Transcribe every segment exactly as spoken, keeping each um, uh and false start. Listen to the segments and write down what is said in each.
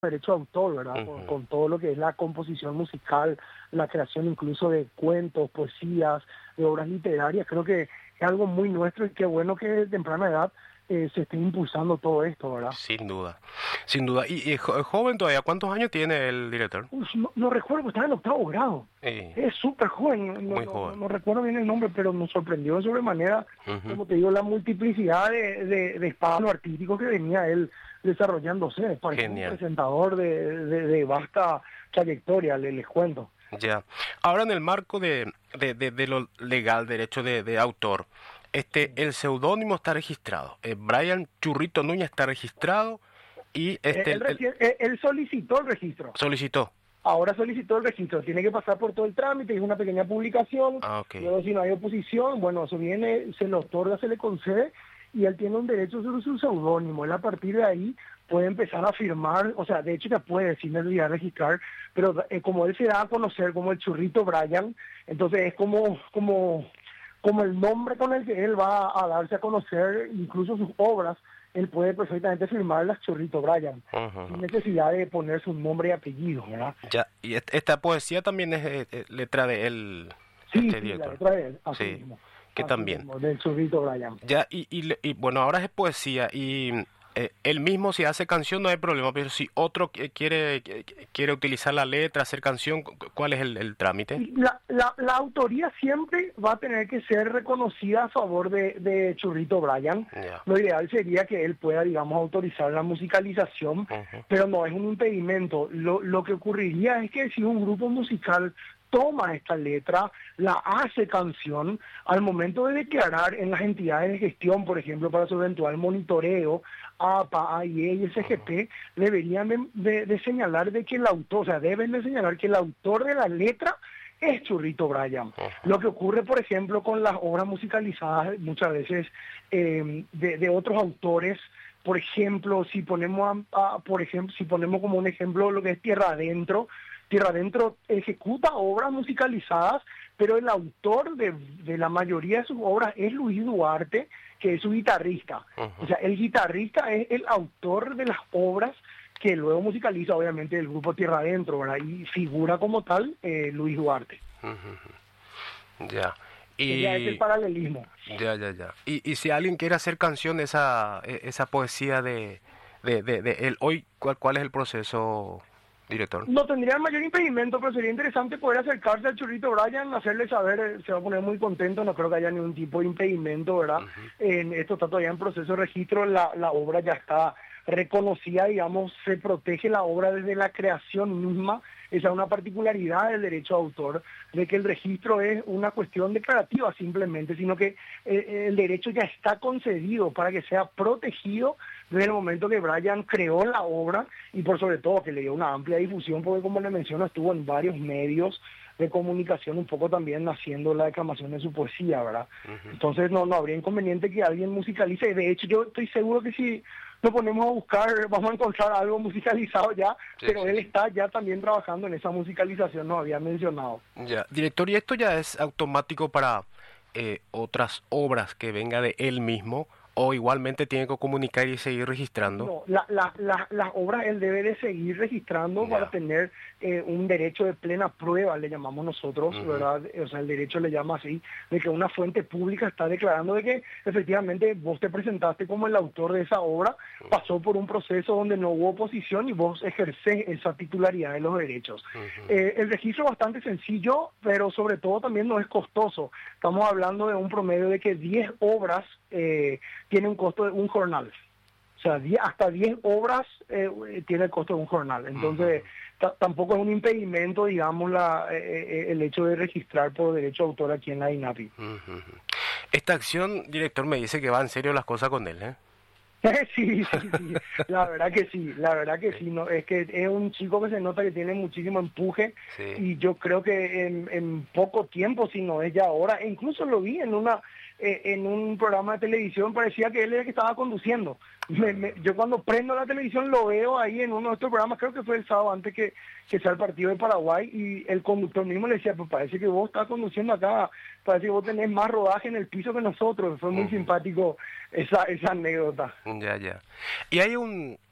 derecho de autor, ¿verdad? Uh-huh. Con, con todo lo que es la composición musical, la creación incluso de cuentos, poesías, de obras literarias. Creo que es algo muy nuestro y qué bueno que de temprana edad eh, se esté impulsando todo esto, ¿verdad? Sin duda, sin duda. ¿Y, y jo- joven todavía? ¿Cuántos años tiene el director? Uf, no, no recuerdo, estaba en octavo grado. Eh, Es súper joven, no, Muy no, joven. no, no recuerdo bien el nombre, pero nos sorprendió de sobremanera, Ujú. como te digo, la multiplicidad de, de, de espacios artísticos que venía él desarrollándose. Parecía un Genial. presentador de, de, de vasta trayectoria, les, les cuento. Ya. Ahora en el marco de, de, de, de lo legal, derecho de, de autor, este, el seudónimo está registrado. Eh, Brian Churrito Núñez está registrado y Eh, este él, el- el- reci- él- él solicitó el registro. solicitó. Ahora solicitó el registro, tiene que pasar por todo el trámite, es una pequeña publicación, Ah, ok. luego si no hay oposición, bueno, eso viene, se le otorga, se le concede, y él tiene un derecho sobre su seudónimo. Él a partir de ahí puede empezar a firmar, o sea, de hecho ya puede, sin necesidad de registrar, pero eh, como él se da a conocer como el Churrito Brian, entonces es como, como, como el nombre con el que él va a darse a conocer, incluso sus obras, él puede perfectamente firmarlas Churrito Brian, Ujú. sin necesidad de poner su nombre y apellido, ¿verdad? Ya. Y est- esta poesía también es eh, eh, letra de él, Sí, este sí, la director. letra de él, así Sí, mismo. que Así también. mismo, del Churrito Brian. Ya, y, y, le- y, bueno, ahora es poesía y eh, él mismo si hace canción no hay problema, pero si otro qui- quiere qui- quiere utilizar la letra, hacer canción, cu- ¿cuál es el, el trámite? Y La, la, la autoría siempre va a tener que ser reconocida a favor de, de Churrito Brian. Ya. Lo ideal sería que él pueda, digamos, autorizar la musicalización, Ujú. pero no es un impedimento. Lo, lo que ocurriría es que si un grupo musical toma esta letra, la hace canción, al momento de declarar en las entidades de gestión, por ejemplo, para su eventual monitoreo, A P A, A I E y S G P, deberían de, de- de señalar de que el autor, o sea, deben de señalar que el autor de la letra es Churrito Brian. Ujú. Lo que ocurre, por ejemplo, con las obras musicalizadas muchas veces eh, de, de otros autores, por ejemplo, si ponemos a- a- por ejemplo, si ponemos como un ejemplo lo que es Tierra Adentro, Tierra Adentro ejecuta obras musicalizadas, pero el autor de, de la mayoría de sus obras es Luis Duarte, que es su guitarrista. Ujú. O sea, el guitarrista es el autor de las obras que luego musicaliza, obviamente, el grupo Tierra Adentro, ¿verdad? Y figura como tal eh, Luis Duarte. Ujú. Ya. Sería ese el Y paralelismo. ya, ya, ya. Y, y si alguien quiere hacer canción de esa e- esa poesía de de, de, de él hoy, ¿cuál, cuál es el proceso, director? No tendría el mayor impedimento, pero sería interesante poder acercarse al Churrito Brian, hacerle saber, eh, se va a poner muy contento, no creo que haya ningún tipo de impedimento, ¿verdad? Ujú. En esto está todavía en proceso de registro, la, la obra ya está reconocida, digamos, se protege la obra desde la creación misma. Esa es una particularidad del derecho de autor, de que el registro es una cuestión declarativa simplemente, sino que eh, el derecho ya está concedido para que sea protegido desde el momento que Brian creó la obra y por sobre todo que le dio una amplia difusión, porque como le menciono, estuvo en varios medios de comunicación, un poco también haciendo la declamación de su poesía, ¿verdad? Ujú. Entonces no, no habría inconveniente que alguien musicalice. De hecho, yo estoy seguro que si nos ponemos a buscar, vamos a encontrar algo musicalizado ya, Sí, pero sí, él sí. está ya también trabajando en esa musicalización, nos había mencionado. Ya, director, ¿y esto ya es automático para eh, otras obras que venga de él mismo o igualmente tiene que comunicar y seguir registrando? No, la, la, la- las obras él debe de seguir registrando Ya. para tener eh, un derecho de plena prueba, le llamamos nosotros, Ujú. ¿verdad? O sea, el derecho le llama así, de que una fuente pública está declarando de que efectivamente vos te presentaste como el autor de esa obra, pasó por un proceso donde no hubo oposición y vos ejercés esa titularidad de los derechos. Ujú. Eh, el registro es bastante sencillo, pero sobre todo también no es costoso. Estamos hablando de un promedio de que diez obras eh, tiene un costo de un jornal. O sea, die- hasta diez obras eh, eh, tiene el costo de un jornal. Entonces, ta- tampoco es un impedimento, digamos, la, eh, eh, el hecho de registrar por derecho de autor aquí en la INAPI. Ujú, ujú. Esta acción, director, me dice que va en serio las cosas con él, ¿eh? Sí, sí, sí, la verdad que sí, la verdad que sí, no, es que es un chico que se nota que tiene muchísimo empuje Sí. y yo creo que en, en poco tiempo, si no es ya ahora, e incluso lo vi en una eh, en un programa de televisión, parecía que él era el que estaba conduciendo. Me- me- yo cuando prendo la televisión lo veo ahí en uno de estos programas, creo que fue el sábado antes que, que sea el partido de Paraguay, y el conductor mismo le decía, pues parece que vos estás conduciendo acá, parece que vos tenés más rodaje en el piso que nosotros. Fue muy Ujú. simpático esa, esa anécdota. Ya, ya. Y hay un,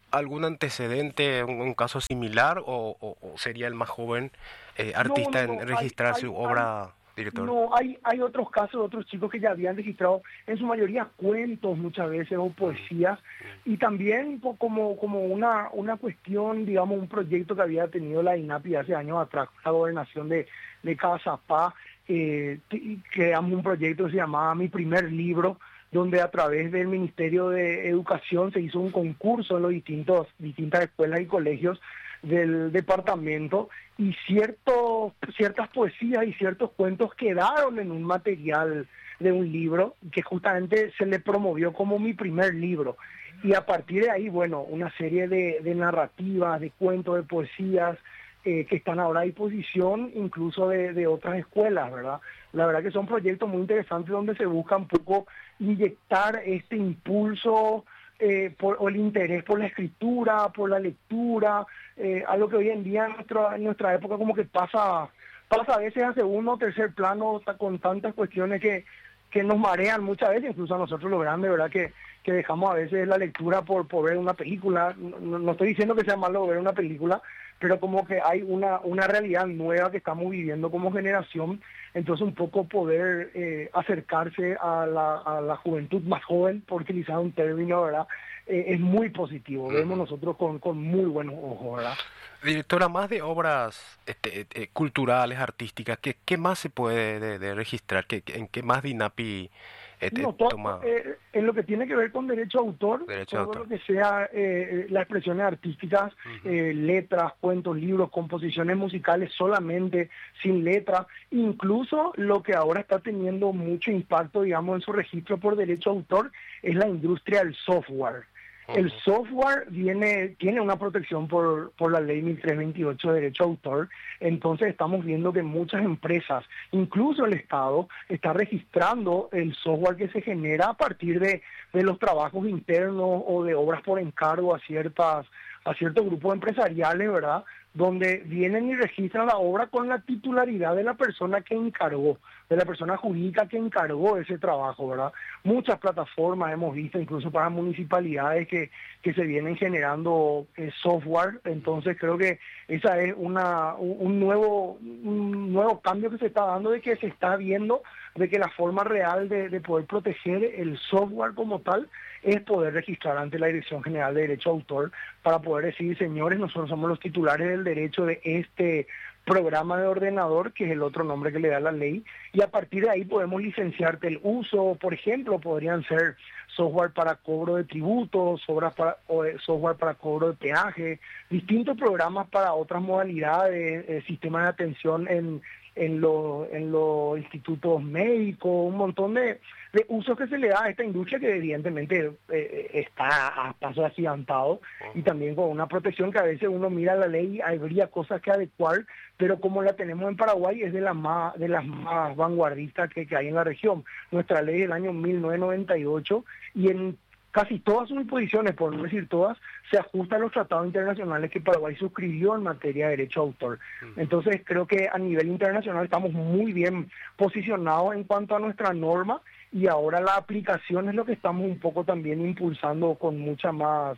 algún antecedente, un, un caso similar, o, o- o sería el más joven eh, No, artista no, en no, hay, registrar hay, su hay, obra, director? no, hay, hay otros casos de otros chicos que ya habían registrado, en su mayoría cuentos muchas veces o Mm, poesías, mm, y también po- como, como una, una cuestión, digamos, un proyecto que había tenido la INAPI hace años atrás, la gobernación de, de Cazapá, eh, t- creamos un proyecto que se llamaba Mi Primer Libro, donde a través del Ministerio de Educación se hizo un concurso en los distintos, distintas escuelas y colegios del departamento, y ciertos, ciertas poesías y ciertos cuentos quedaron en un material de un libro que justamente se le promovió como Mi Primer Libro. Y a partir de ahí, bueno, una serie de, de narrativas, de cuentos, de poesías eh, que están ahora a disposición incluso de, de otras escuelas, ¿verdad? La verdad que son proyectos muy interesantes donde se busca un poco inyectar este impulso eh, por, o el interés por la escritura, por la lectura, eh, algo que hoy en día en nuestra, en nuestra época como que pasa, pasa a veces a segundo o tercer plano ta- con tantas cuestiones que, que nos marean muchas veces, incluso a nosotros los grandes, ¿verdad? Que, que dejamos a veces la lectura por, por ver una película. No, no estoy diciendo que sea malo ver una película, pero como que hay una, una realidad nueva que estamos viviendo como generación, entonces un poco poder eh, acercarse a la, a la juventud más joven, por utilizar un término, ¿verdad? Eh, es muy positivo, vemos ujú. nosotros con, con muy buenos ojos, ¿verdad? Directora, más de obras este, eh, culturales, artísticas, ¿qué, qué más se puede de, de registrar? ¿Qué, qué- en qué más DINAPI eh, eh, No, todo, toma eh, en lo que tiene que ver con derecho a autor, derecho de todo lo autor? que sea eh, eh, las expresiones artísticas, Ujú. eh, letras, cuentos, libros, composiciones musicales solamente, sin letra, incluso lo que ahora está teniendo mucho impacto, digamos, en su registro por derecho a autor, es la industria del software. El Ujú. software viene, tiene una protección por, por la ley mil trescientos veintiocho de derecho a autor, entonces estamos viendo que muchas empresas, incluso el Estado, está registrando el software que se genera a partir de, de los trabajos internos o de obras por encargo a ciertas, a ciertos grupos empresariales, ¿verdad? Donde vienen y registran la obra con la titularidad de la persona que encargó, de la persona jurídica que encargó ese trabajo, ¿verdad? Muchas plataformas hemos visto, incluso para municipalidades, que, que se vienen generando eh, software, entonces creo que esa es una, un, un nuevo, un nuevo cambio que se está dando, de que se está viendo de que la forma real de, de poder proteger el software como tal es poder registrar ante la Dirección General de Derecho de Autor, para poder decir, señores, nosotros somos los titulares del derecho de este programa de ordenador, que es el otro nombre que le da la ley, y a partir de ahí podemos licenciarte el uso. Por ejemplo, podrían ser software para cobro de tributos, obras para, o, eh, software para cobro de peaje, distintos programas para otras modalidades, eh, sistemas de atención en, en, lo, en los institutos médicos, un montón de, de usos que se le da a esta industria que evidentemente eh, está a paso agigantado, y también con una protección que a veces uno mira la ley y habría cosas que adecuar, pero como la tenemos en Paraguay es de las más, de las más vanguardistas que, que hay en la región. Nuestra ley del año mil novecientos noventa y ocho, y en casi todas sus disposiciones, por no decir todas, se ajusta a los tratados internacionales que Paraguay suscribió en materia de derecho a autor. Entonces creo que a nivel internacional estamos muy bien posicionados en cuanto a nuestra norma, y ahora la aplicación es lo que estamos un poco también impulsando con mucha más,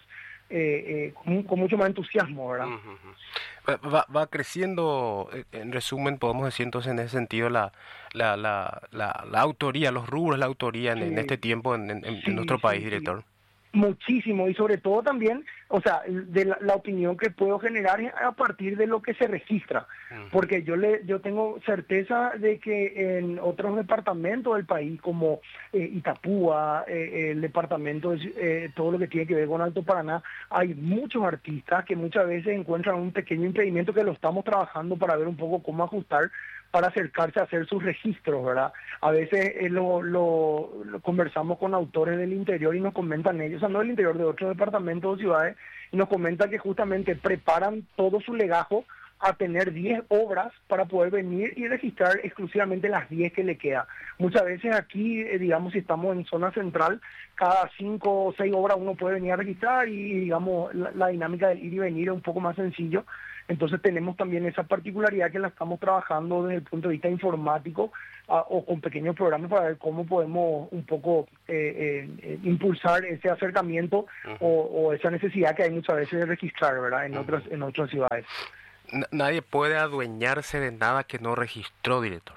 eh, eh, con, con mucho más entusiasmo, ¿verdad? Ujú, ujú. Va, va- va creciendo, eh, en resumen, podemos decir entonces en ese sentido la, la, la, la, la autoría, los rubros, la autoría en, en este Sí, tiempo en, en, en sí, nuestro país, sí, sí. director. Muchísimo, y sobre todo también, o sea, de la, la opinión que puedo generar es a partir de lo que se registra, Ujú. porque yo le yo tengo certeza de que en otros departamentos del país, como eh, Itapúa, eh, el departamento, de- eh, todo lo que tiene que ver con Alto Paraná, hay muchos artistas que muchas veces encuentran un pequeño impedimento que lo estamos trabajando para ver un poco cómo ajustar, para acercarse a hacer sus registros, ¿verdad? A veces eh, lo, lo, lo conversamos con autores del interior y nos comentan ellos, o sea, no del interior, de otros departamentos o ciudades, y nos comentan que justamente preparan todo su legajo a tener diez obras para poder venir y registrar exclusivamente las diez que le queda. Muchas veces aquí, eh, digamos, si estamos en zona central, cada cinco o seis obras uno puede venir a registrar y, digamos, la, la dinámica del ir y venir es un poco más sencillo. Entonces tenemos también esa particularidad que la estamos trabajando desde el punto de vista informático a, o con pequeños programas para ver cómo podemos un poco eh, eh, impulsar ese acercamiento uh-huh. o, o esa necesidad que hay muchas veces de registrar, ¿verdad? En, uh-huh. otras, en otras ciudades. Nadie puede adueñarse de nada que no registró, director.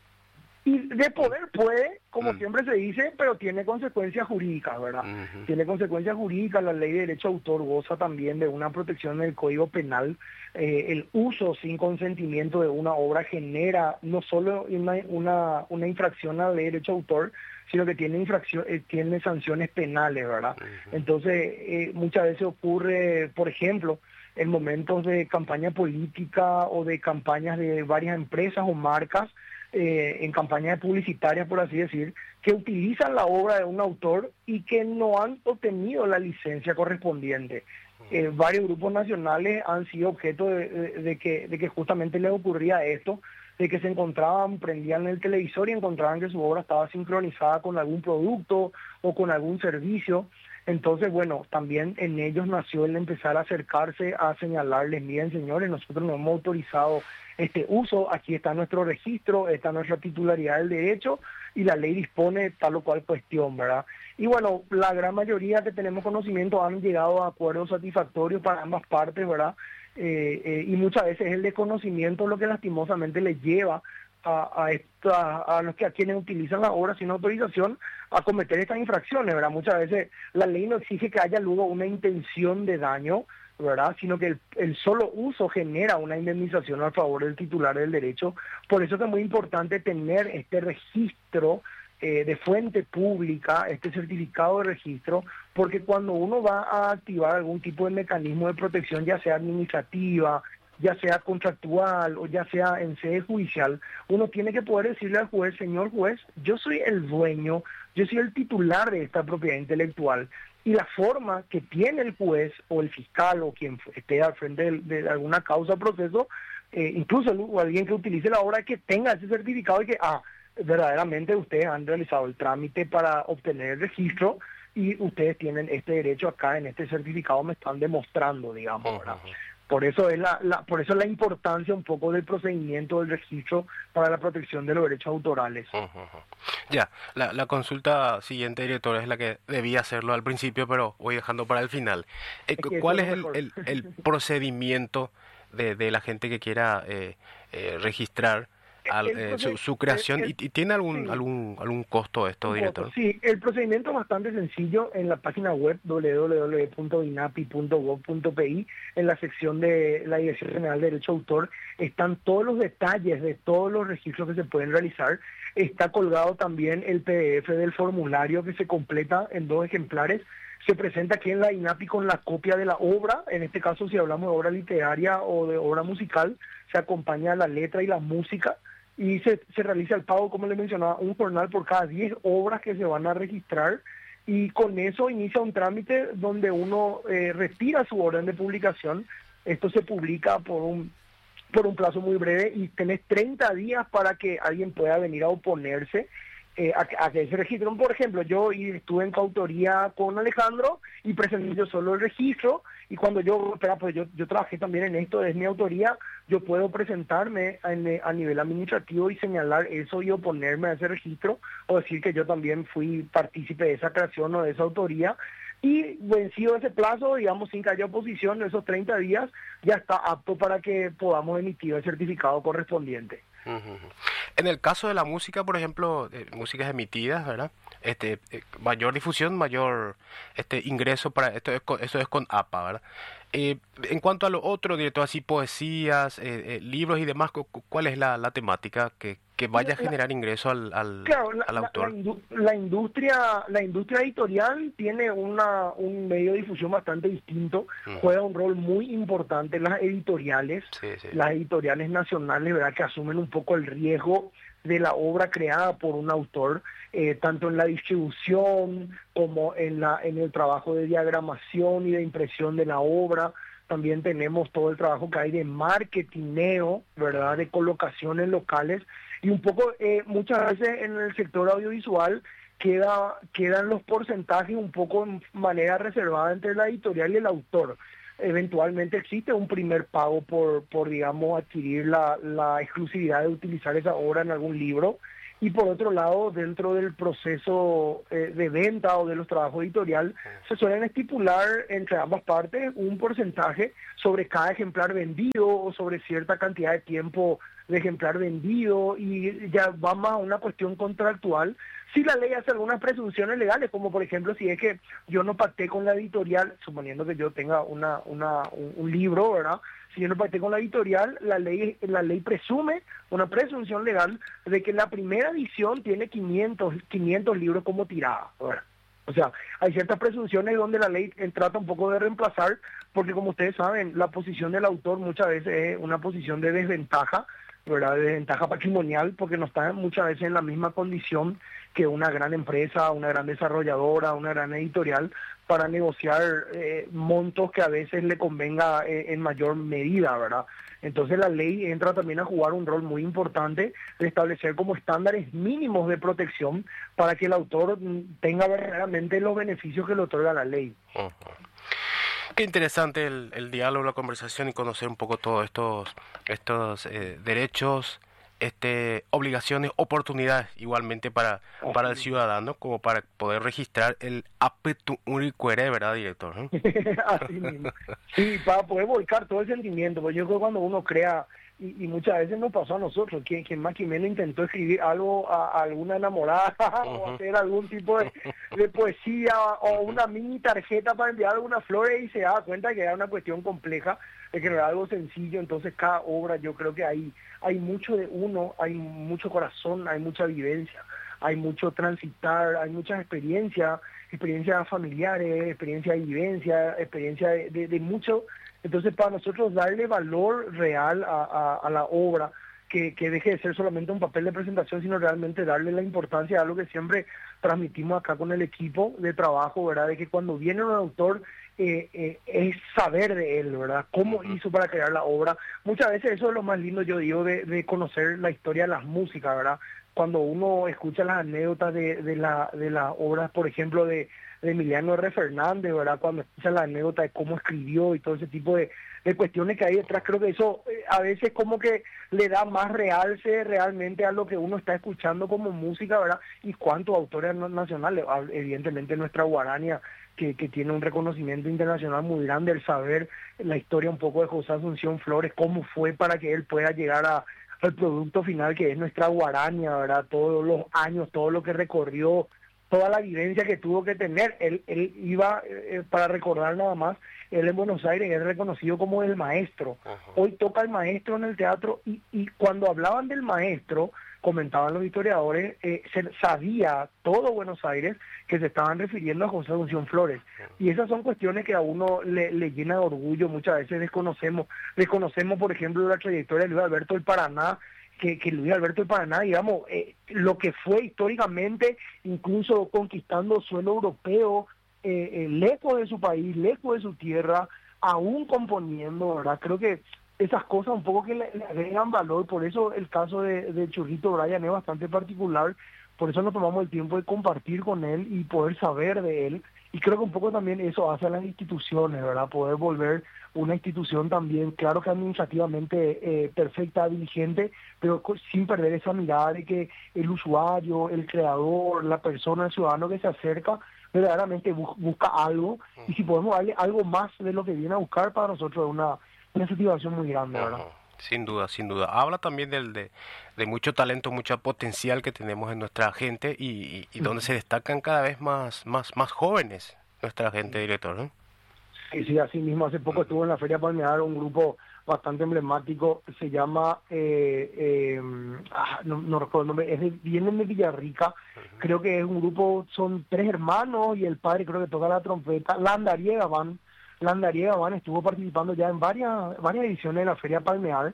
Y de poder puede, como mm. siempre se dice, pero tiene consecuencias jurídicas, ¿verdad? Uh-huh. Tiene consecuencias jurídicas. La ley de derecho de autor goza también de una protección en el Código Penal. Eh, el uso sin consentimiento de una obra genera no solo una, una, una infracción a la ley de derecho de autor, sino que tiene infracción, eh, tiene sanciones penales, ¿verdad? Uh-huh. Entonces, eh, muchas veces ocurre, por ejemplo, en momentos de campaña política o de campañas de varias empresas o marcas, Eh, en campañas publicitarias, por así decir, que utilizan la obra de un autor y que no han obtenido la licencia correspondiente. Eh, varios grupos nacionales han sido objeto de, de, de, que, de que justamente les ocurría esto, de que se encontraban, prendían el televisor y encontraban que su obra estaba sincronizada con algún producto o con algún servicio. Entonces, bueno, también en ellos nació el empezar a acercarse a señalarles, miren señores, nosotros no hemos autorizado este uso, aquí está nuestro registro, está nuestra titularidad del derecho y la ley dispone tal o cual cuestión, ¿verdad? Y bueno, la gran mayoría que tenemos conocimiento han llegado a acuerdos satisfactorios para ambas partes, ¿verdad? Eh, eh, y muchas veces es el desconocimiento lo que lastimosamente les lleva a, a, esta, a los que a quienes utilizan la obra sin autorización a cometer estas infracciones, ¿verdad? Muchas veces la ley no exige que haya luego una intención de daño, ¿verdad? Sino que el, el solo uso genera una indemnización a favor del titular del derecho. Por eso es muy importante tener este registro eh, de fuente pública, este certificado de registro, porque cuando uno va a activar algún tipo de mecanismo de protección, ya sea administrativa, ya sea contractual o ya sea en sede judicial, uno tiene que poder decirle al juez, señor juez, yo soy el dueño, yo soy el titular de esta propiedad intelectual, y la forma que tiene el juez o el fiscal o quien esté al frente de, de alguna causa o proceso, eh, incluso o alguien que utilice la obra, que tenga ese certificado y que, ah, verdaderamente ustedes han realizado el trámite para obtener el registro y ustedes tienen este derecho acá en este certificado, me están demostrando, digamos, ¿verdad? Uh-huh. Por eso es la, la por eso es la importancia un poco del procedimiento del registro para la protección de los derechos autorales. Uh-huh. Ya, la, la consulta siguiente, director, es la que debía hacerlo al principio, pero voy dejando para el final. Eh, es ¿Cuál es, es el, el, el procedimiento de, de la gente que quiera eh, eh, registrar al, eh, su, su creación? El, el, ¿Y, y tiene algún, sí. algún algún costo esto, director? Sí, el procedimiento es bastante sencillo. En la página web doble u doble u doble u punto inapi punto gov punto pe, en la sección de la Dirección General de Derecho de Autor, están todos los detalles de todos los registros que se pueden realizar. Está colgado también el P D F del formulario que se completa en dos ejemplares. Se presenta aquí en la INAPI con la copia de la obra. En este caso, si hablamos de obra literaria o de obra musical, se acompaña la letra y la música. Y se, se realiza el pago, como le mencionaba, un jornal por cada diez obras que se van a registrar, y con eso inicia un trámite donde uno eh, retira su orden de publicación. Esto se publica por un por un plazo muy breve y tenés treinta días para que alguien pueda venir a oponerse eh, a, a que se registren. Por ejemplo, yo estuve en coautoría con Alejandro y presenté yo solo el registro, y cuando yo, espera, pues yo, yo trabajé también en esto, es mi autoría, yo puedo presentarme en, a nivel administrativo y señalar eso y oponerme a ese registro, o decir que yo también fui partícipe de esa creación o de esa autoría, y vencido ese plazo, digamos, sin que haya oposición, esos treinta días, ya está apto para que podamos emitir el certificado correspondiente. Uh-huh. En el caso de la música, por ejemplo, eh, músicas emitidas, ¿verdad? Este, eh, mayor difusión, mayor este ingreso para esto es con, eso es con A P A, ¿verdad? Eh, en cuanto a lo otro, directo, así poesías, eh, eh, libros y demás, ¿cuál es la, la temática que, que vaya a generar ingreso al, al, claro, la, al autor? La, la, la industria la industria editorial tiene una un medio de difusión bastante distinto, uh-huh. Juega un rol muy importante en las editoriales, sí, sí. Las editoriales nacionales, ¿verdad?, que asumen un poco el riesgo de la obra creada por un autor, eh, tanto en la distribución como en la en el trabajo de diagramación y de impresión de la obra. también tenemos todo el trabajo que hay de marketineo, ¿verdad? De colocaciones locales, y un poco, eh, muchas veces en el sector audiovisual queda quedan los porcentajes un poco en manera reservada entre la editorial y el autor. Eventualmente existe un primer pago por, por digamos, adquirir la, la exclusividad de utilizar esa obra en algún libro, y por otro lado, dentro del proceso eh, de venta o de los trabajos editorial, se suelen estipular entre ambas partes un porcentaje sobre cada ejemplar vendido o sobre cierta cantidad de tiempo de ejemplar vendido, y ya va más a una cuestión contractual. Si la ley hace algunas presunciones legales, como por ejemplo si es que yo no pacté con la editorial, suponiendo que yo tenga una, una un, un libro, ¿verdad? Si yo no pacté con la editorial, la ley la ley presume una presunción legal de que la primera edición tiene quinientos libros como tirada, ¿verdad? O sea, hay ciertas presunciones donde la ley trata un poco de reemplazar, porque como ustedes saben, la posición del autor muchas veces es una posición de desventaja, ¿verdad? De desventaja patrimonial, porque no está muchas veces en la misma condición que una gran empresa, una gran desarrolladora, una gran editorial, para negociar eh, montos que a veces le convenga eh, en mayor medida, ¿verdad? Entonces la ley entra también a jugar un rol muy importante de establecer como estándares mínimos de protección para que el autor tenga verdaderamente los beneficios que le otorga la ley. Uh-huh. Qué interesante el, el diálogo, la conversación y conocer un poco todos estos, estos eh, derechos, este, obligaciones, oportunidades igualmente para, para el ciudadano, como para poder registrar el aptitud unicuere, ¿verdad, director? ¿No? Así mismo. Sí, para poder volcar todo el sentimiento, pues yo creo que cuando uno crea, y, y muchas veces nos pasó a nosotros, quien, quien más que menos intentó escribir algo a, a alguna enamorada, uh-huh, o hacer algún tipo de, de poesía o una mini tarjeta para enviar algunas flores, y se daba cuenta que era una cuestión compleja, de que no era algo sencillo. Entonces cada obra, yo creo que hay, hay mucho de uno, hay mucho corazón, hay mucha vivencia, hay mucho transitar, hay muchas experiencias, experiencias familiares, experiencias de vivencia, experiencia de, de, de mucho. Entonces, para nosotros darle valor real a, a, a la obra, que, que deje de ser solamente un papel de presentación, sino realmente darle la importancia a algo que siempre transmitimos acá con el equipo de trabajo, ¿verdad? De que cuando viene un autor, eh, eh, es saber de él, ¿verdad? Cómo hizo para crear la obra. Muchas veces eso es lo más lindo, yo digo, de, de conocer la historia de las músicas, ¿verdad? Cuando uno escucha las anécdotas de, de, la, de las obras, por ejemplo, de, de Emiliano R. Fernández, ¿verdad? Cuando escucha la anécdota de cómo escribió y todo ese tipo de, de cuestiones que hay detrás, creo que eso eh, a veces como que le da más realce realmente a lo que uno está escuchando como música, ¿verdad? Y cuántos autores nacionales, evidentemente nuestra guarania, que, que tiene un reconocimiento internacional muy grande, el saber la historia un poco de José Asunción Flores, cómo fue para que él pueda llegar a el producto final que es nuestra guarania, ¿verdad? Todos los años, todo lo que recorrió, toda la vivencia que tuvo que tener. Él, él iba, eh, para recordar nada más, él en Buenos Aires es reconocido como el maestro. Uh-huh. Hoy toca el maestro en el teatro, y, y cuando hablaban del maestro, comentaban los historiadores, eh, se sabía todo Buenos Aires que se estaban refiriendo a José Asunción Flores. Y esas son cuestiones que a uno le, le llena de orgullo. Muchas veces desconocemos, desconocemos por ejemplo, la trayectoria de Luis Alberto del Paraná, que, que Luis Alberto del Paraná, digamos, eh, lo que fue históricamente, incluso conquistando suelo europeo, eh, eh, lejos de su país, lejos de su tierra, aún componiendo, ¿verdad? Creo que esas cosas un poco que le, le agregan valor. Por eso el caso de, de Churrito Brian es bastante particular, por eso nos tomamos el tiempo de compartir con él y poder saber de él, y creo que un poco también eso hace a las instituciones, ¿verdad? Poder volver una institución también, claro que administrativamente eh, perfecta, diligente, pero sin perder esa mirada de que el usuario, el creador, la persona, el ciudadano que se acerca, verdaderamente bu- busca algo, y si podemos darle algo más de lo que viene a buscar, para nosotros es una, una satisfacción muy grande, ¿verdad? Uh-huh. Sin duda, sin duda. Habla también del, de, de mucho talento, mucho potencial que tenemos en nuestra gente, y, y, y donde se destacan cada vez más más más jóvenes nuestra gente, director, ¿no? Sí, sí, así mismo. Hace poco estuvo en la Feria Palmear un grupo bastante emblemático, se llama, eh, eh, ah, no, no recuerdo el nombre, es de, vienen de Villarrica, uh-huh. Creo que es un grupo, son tres hermanos, y el padre creo que toca la trompeta, la Andariega Van, la Andariega Van estuvo participando ya en varias varias ediciones de la Feria Palmear.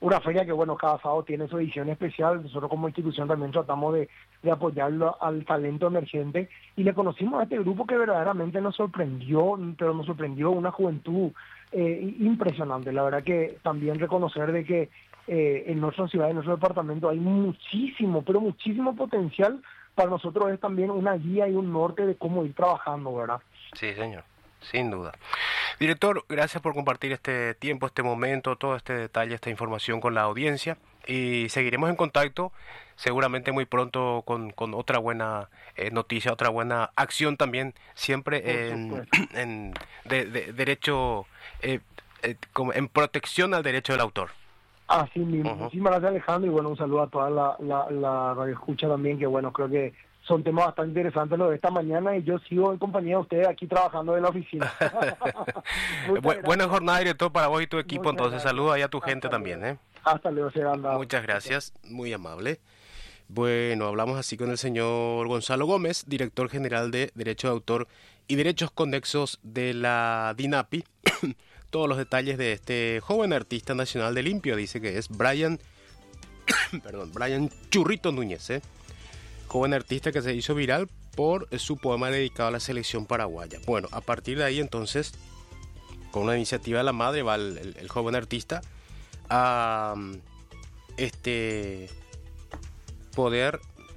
una feria que, bueno, cada sábado tiene su edición especial. Nosotros como institución también tratamos de, de apoyarlo al talento emergente, y le conocimos a este grupo que verdaderamente nos sorprendió, pero nos sorprendió una juventud eh, impresionante. La verdad que también reconocer de que eh, en nuestra ciudad, en nuestro departamento hay muchísimo, pero muchísimo potencial. Para nosotros es también una guía y un norte de cómo ir trabajando, ¿verdad? Sí, señor, sin duda. Director, gracias por compartir este tiempo, este momento, todo este detalle, esta información con la audiencia, y seguiremos en contacto seguramente muy pronto con, con otra buena eh, noticia, otra buena acción también, siempre en, en de, de, derecho, eh, eh, como en protección al derecho del autor. Así mismo. Uh-huh. Muchísimas gracias, Alejandro, y bueno, un saludo a toda la, la, la radio escucha también, que bueno, creo que son temas bastante interesantes los de esta mañana, y yo sigo en compañía de ustedes aquí trabajando en la oficina. Bu- buena jornada, director, para vos y tu equipo. Muchas entonces, saludos ahí a tu Hasta gente luego. También. ¿eh? Hasta luego, se anda. Muchas gracias, muy amable. Bueno, hablamos así con el señor Gonzalo Gómez, director general de Derecho de Autor y Derechos Conexos de la DINAPI. Todos los detalles de este joven artista nacional de limpio, dice que es Brian, perdón, Brian Churrito Núñez, ¿eh? Joven artista que se hizo viral por su poema dedicado a la selección paraguaya. Bueno, a partir de ahí entonces, con una iniciativa de la madre, va el, el, el joven artista a este poder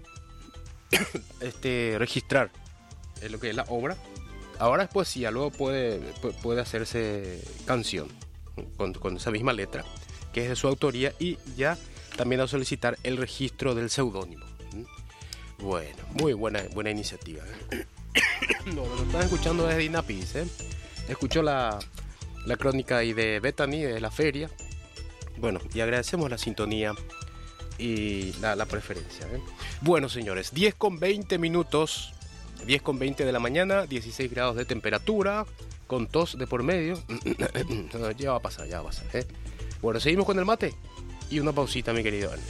este registrar en lo que es la obra. Ahora es poesía, luego puede, puede hacerse canción con, con esa misma letra, que es de su autoría, y ya también a solicitar el registro del seudónimo. Bueno, muy buena buena iniciativa. No, lo están escuchando desde Dinapis, ¿eh? Escuchó la, la crónica ahí de Bethany, de la feria. Bueno, y agradecemos la sintonía y la, la preferencia, ¿eh? Bueno, señores, diez con veinte minutos, diez con veinte de la mañana, dieciséis grados de temperatura, con tos de por medio. Ya va a pasar, ya va a pasar, ¿eh? Bueno, seguimos con el mate y una pausita, mi querido Andy.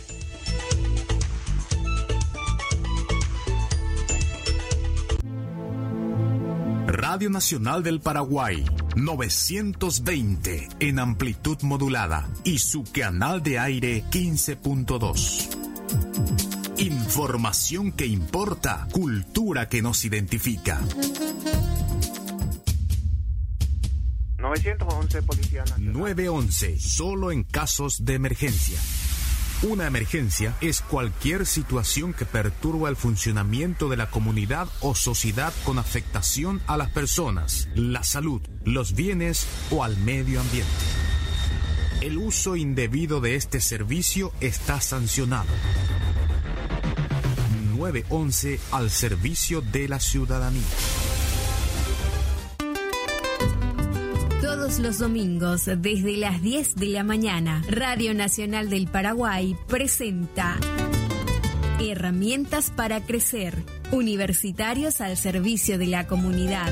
Radio Nacional del Paraguay, novecientos veinte en amplitud modulada y su canal de aire quince punto dos. Información que importa, cultura que nos identifica. novecientos once Policía Nacional. nueve once, solo en casos de emergencia. Una emergencia es cualquier situación que perturba el funcionamiento de la comunidad o sociedad con afectación a las personas, la salud, los bienes o al medio ambiente. El uso indebido de este servicio está sancionado. nueve once al servicio de la ciudadanía. Todos los domingos, desde las diez de la mañana, Radio Nacional del Paraguay presenta Herramientas para Crecer, universitarios al servicio de la comunidad.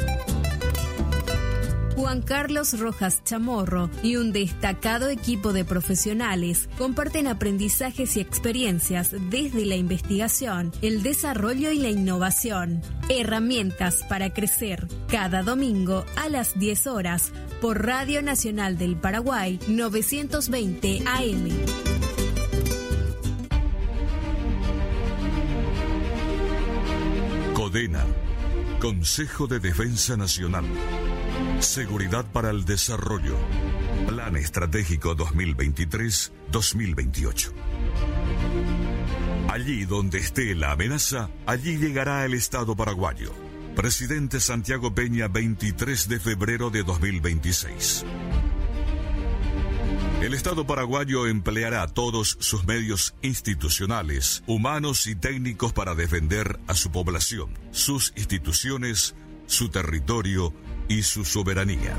Juan Carlos Rojas Chamorro y un destacado equipo de profesionales comparten aprendizajes y experiencias desde la investigación, el desarrollo y la innovación. Herramientas para Crecer, cada domingo a las diez horas por Radio Nacional del Paraguay novecientos veinte A M. CODENA, Consejo de Defensa Nacional. Seguridad para el Desarrollo. Plan Estratégico dos mil veintitrés a dos mil veintiocho. Allí donde esté la amenaza, allí llegará el Estado paraguayo. Presidente Santiago Peña, veintitrés de febrero de dos mil veintiséis. El Estado paraguayo empleará todos sus medios institucionales, humanos y técnicos para defender a su población, sus instituciones, su territorio y su soberanía.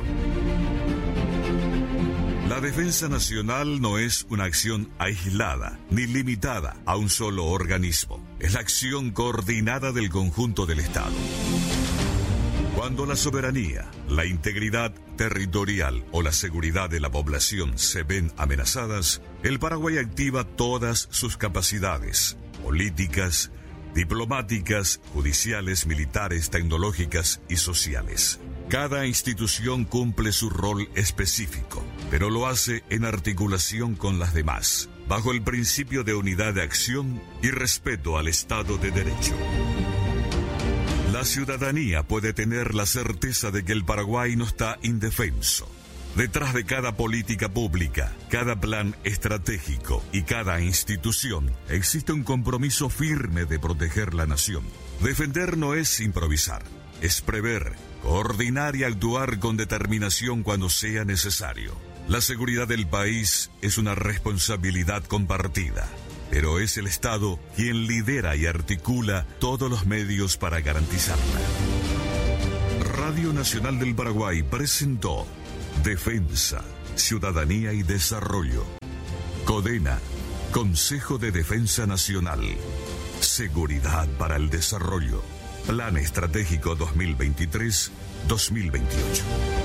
La defensa nacional no es una acción aislada ni limitada a un solo organismo. Es la acción coordinada del conjunto del Estado. Cuando la soberanía, la integridad territorial o la seguridad de la población se ven amenazadas, el Paraguay activa todas sus capacidades políticas, diplomáticas, judiciales, militares, tecnológicas y sociales. Cada institución cumple su rol específico. pero lo hace en articulación con las demás, bajo el principio de unidad de acción y respeto al Estado de Derecho. La ciudadanía puede tener la certeza de que el Paraguay no está indefenso. Detrás de cada política pública, cada plan estratégico y cada institución existe un compromiso firme de proteger la nación. Defender no es improvisar, es prever, coordinar y actuar con determinación cuando sea necesario. La seguridad del país es una responsabilidad compartida, pero es el Estado quien lidera y articula todos los medios para garantizarla. Radio Nacional del Paraguay presentó Defensa, Ciudadanía y Desarrollo. CODENA, Consejo de Defensa Nacional. Seguridad para el Desarrollo. Plan Estratégico dos mil veintitrés a dos mil veintiocho.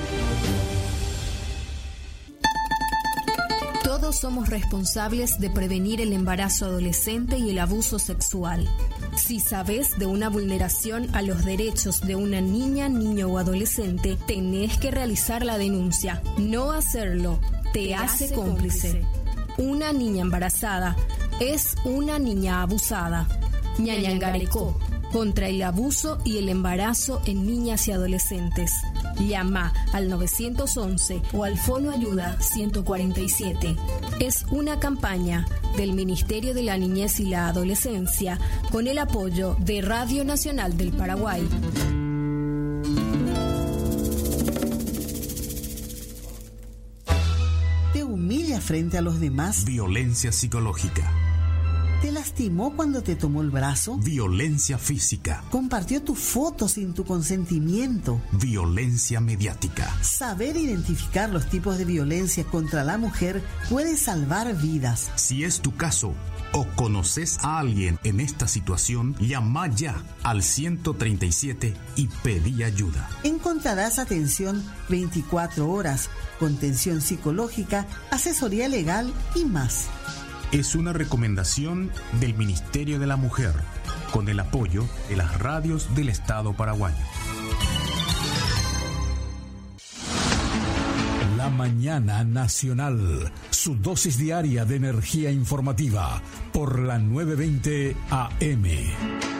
Todos somos responsables de prevenir el embarazo adolescente y el abuso sexual. Si sabes de una vulneración a los derechos de una niña, niño o adolescente, tenés que realizar la denuncia. No hacerlo te, te hace, hace cómplice. cómplice. Una niña embarazada es una niña abusada. Ñañangarecó, contra el abuso y el embarazo en niñas y adolescentes. Llama al nueve once o al Fono Ayuda ciento cuarenta y siete. Es una campaña del Ministerio de la Niñez y la Adolescencia con el apoyo de Radio Nacional del Paraguay. ¿Te humilla frente a los demás? Violencia psicológica. ¿Te lastimó cuando te tomó el brazo? Violencia física. ¿Compartió tu foto sin tu consentimiento? Violencia mediática. Saber identificar los tipos de violencia contra la mujer puede salvar vidas. Si es tu caso o conoces a alguien en esta situación, llama ya al ciento treinta y siete y pedí ayuda. Encontrarás atención veinticuatro horas, contención psicológica, asesoría legal y más. Es una recomendación del Ministerio de la Mujer, con el apoyo de las radios del Estado paraguayo. La Mañana Nacional, su dosis diaria de energía informativa, por la nueve veinte A M.